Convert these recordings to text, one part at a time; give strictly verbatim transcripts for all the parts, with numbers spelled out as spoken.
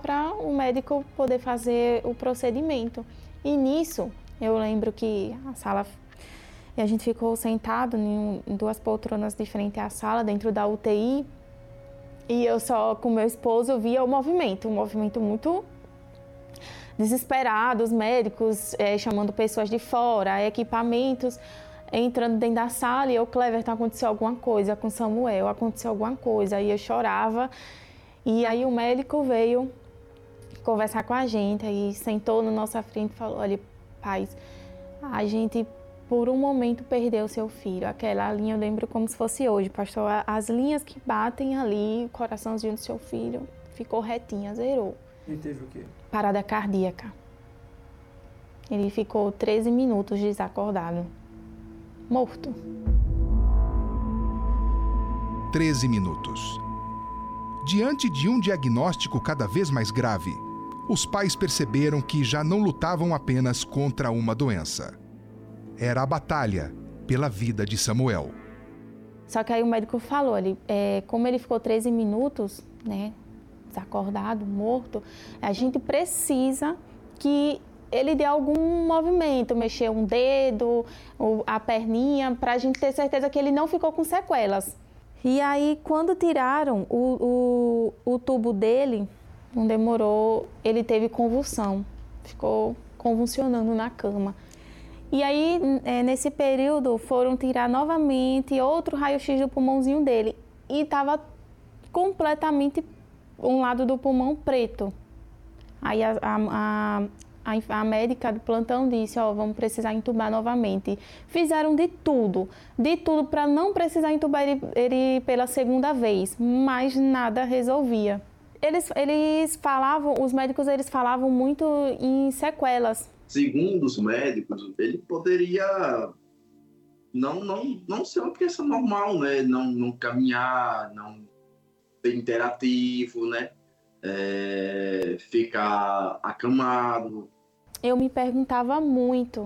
para o médico poder fazer o procedimento. E nisso, eu lembro que a sala, e a gente ficou sentado em, em duas poltronas de frente à sala, dentro da U T I, e eu só, com meu esposo, via o movimento, um movimento muito desesperado, os médicos é, chamando pessoas de fora, equipamentos, entrando dentro da sala, e eu, Cleverton, aconteceu alguma coisa com Samuel, aconteceu alguma coisa, e eu chorava. E aí o médico veio conversar com a gente, aí sentou na nossa frente e falou: olha, pais, a gente por um momento perdeu seu filho. Aquela linha eu lembro como se fosse hoje, pastor, as linhas que batem ali, o coraçãozinho do seu filho ficou retinha, zerou. E teve o quê? Parada cardíaca. Ele ficou treze minutos desacordado, morto. treze minutos. Diante de um diagnóstico cada vez mais grave, os pais perceberam que já não lutavam apenas contra uma doença. Era a batalha pela vida de Samuel. Só que aí o médico falou, ele, é, como ele ficou treze minutos, né, desacordado, morto, a gente precisa que ele dê algum movimento, mexer um dedo, a perninha, para a gente ter certeza que ele não ficou com sequelas. E aí, quando tiraram o, o, o tubo dele, não demorou, ele teve convulsão, ficou convulsionando na cama. E aí, nesse período, foram tirar novamente outro raio-x do pulmãozinho dele e estava completamente um lado do pulmão preto. Aí a, a, a, a médica do plantão disse, ó, vamos precisar entubar novamente. Fizeram de tudo, de tudo para não precisar entubar ele, ele pela segunda vez, mas nada resolvia. Eles, eles falavam, os médicos eles falavam muito em sequelas. Segundo os médicos, ele poderia não, não, não ser uma criança normal, né? Não, não caminhar, não ser interativo, né? É, ficar acamado. Eu me perguntava muito,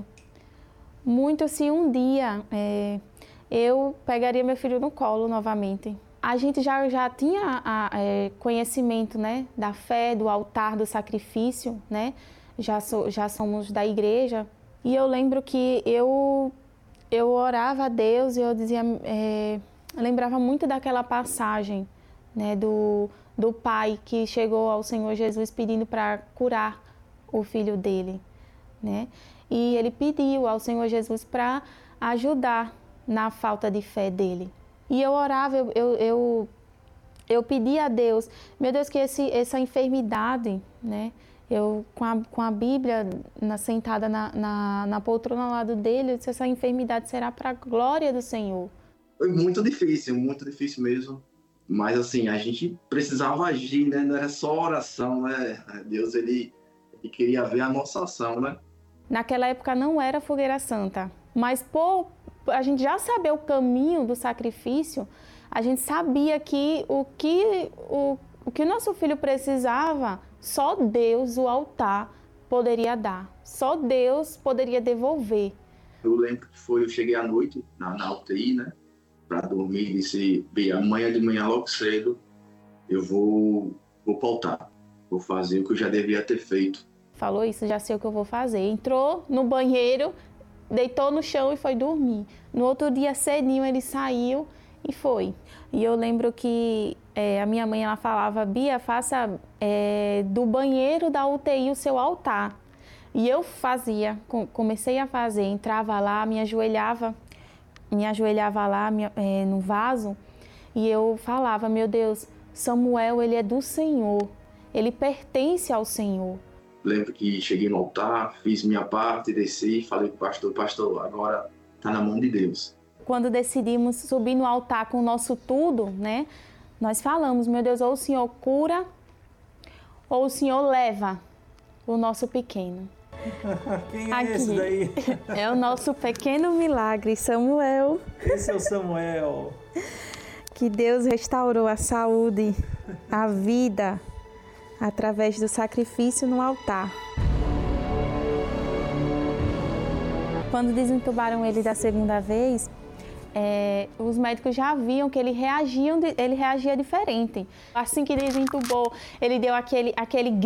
muito se um dia é, eu pegaria meu filho no colo novamente. A gente já, já tinha a, é, conhecimento, né, da fé, do altar, do sacrifício, né? Já, so, já somos da igreja. E eu lembro que eu, eu orava a Deus e eu dizia, é, eu lembrava muito daquela passagem, né, do, do pai que chegou ao Senhor Jesus pedindo para curar o filho dele, né? E ele pediu ao Senhor Jesus para ajudar na falta de fé dele. E eu orava, eu, eu, eu, eu pedia a Deus, meu Deus, que esse, essa enfermidade, né? Eu, com a, com a Bíblia na, sentada na, na, na poltrona ao lado dele, eu disse, essa enfermidade será para a glória do Senhor. Foi muito difícil, muito difícil mesmo. Mas assim, a gente precisava agir, né? Não era só oração, né? Deus, ele, ele queria ver a nossa ação, né? Naquela época não era fogueira santa, mas por a gente já saber o caminho do sacrifício, a gente sabia que o que o, o que o nosso filho precisava, só Deus, o altar, poderia dar. Só Deus poderia devolver. Eu lembro que foi, eu cheguei à noite na, na U T I, né? Para dormir, disse, bem, amanhã de manhã logo cedo eu vou, vou para o altar, vou fazer o que eu já devia ter feito. Falou isso, já sei o que eu vou fazer. Entrou no banheiro, deitou no chão e foi dormir. No outro dia cedinho ele saiu e foi. E eu lembro que é, a minha mãe ela falava, Bia, faça é, do banheiro da U T I o seu altar. E eu fazia, comecei a fazer, entrava lá, me ajoelhava, me ajoelhava lá me, é, no vaso e eu falava, meu Deus, Samuel, ele é do Senhor, ele pertence ao Senhor. Lembro que cheguei no altar, fiz minha parte, desci e falei pro pastor, pastor, agora tá na mão de Deus. Quando decidimos subir no altar com o nosso tudo, né, nós falamos, meu Deus, ou o Senhor cura, ou o Senhor leva o nosso pequeno. Quem é Aqui. Esse daí? É o nosso pequeno milagre, Samuel. Esse é o Samuel. Que Deus restaurou a saúde, a vida, através do sacrifício no altar. Quando desentubaram ele da segunda vez, é, os médicos já viam que ele reagia, ele reagia diferente. Assim que desentubou, ele deu aquele, aquele